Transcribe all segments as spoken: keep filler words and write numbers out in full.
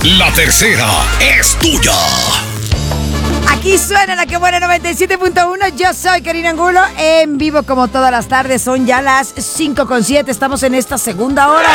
La tercera es tuya. Aquí suena la que buena noventa y siete punto uno. Yo soy Karina Angulo, en vivo como todas las tardes. Son ya las cinco con siete. Estamos en esta segunda hora.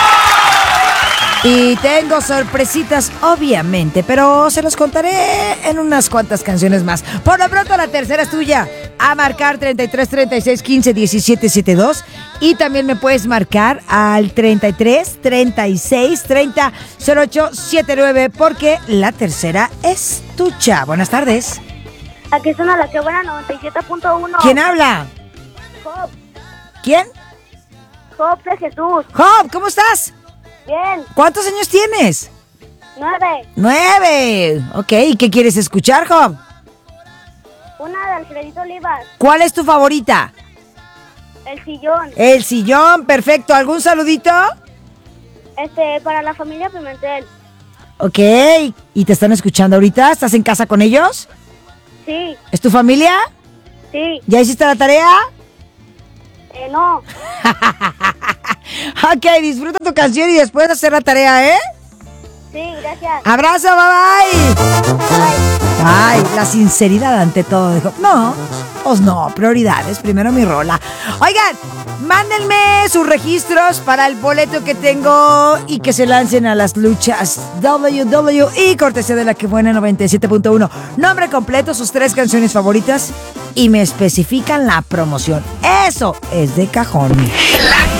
Y tengo sorpresitas, obviamente, pero se los contaré en unas cuantas canciones más. Por lo pronto, la tercera es tuya. A marcar treinta y tres, treinta y seis, quince, diecisiete, setenta y dos. Y también me puedes marcar al treinta y tres, treinta y seis, treinta, cero ocho, setenta y nueve, porque la tercera es tuya. Buenas tardes. Aquí suena la que buena noventa y siete punto uno. ¿Quién habla? Job. ¿Quién? Job de Jesús. Job, ¿cómo estás? Bien. ¿Cuántos años tienes? Nueve. Nueve. Ok, ¿y qué quieres escuchar, Job? Una de Alfredito Olivas. ¿Cuál es tu favorita? El sillón. El sillón, perfecto. ¿Algún saludito? Este, para la familia Pimentel. Ok, ¿y te están escuchando ahorita? ¿Estás en casa con ellos? Sí. ¿Es tu familia? Sí. ¿Ya hiciste la tarea? Eh, no. Ok, disfruta tu canción y después hacer la tarea, ¿eh? Sí, gracias. Abrazo, bye bye. Ay, la sinceridad ante todo. Dijo, no, pues no, prioridades. Primero mi rola. Oigan, mándenme sus registros para el boleto que tengo y que se lancen a las luchas W W E, cortesía de la que buena noventa y siete punto uno. Nombre completo, sus tres canciones favoritas y me especifican la promoción. Eso es de cajón.